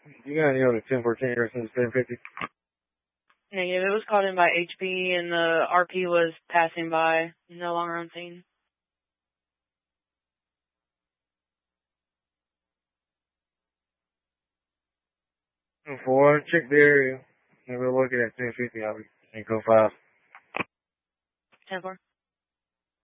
You got any other 1014 here since 1050? Negative. It was called in by HP and the RP was passing by, no longer on scene. 4, check the area. And we're looking at 1050, I'll be in code 5. 10-4.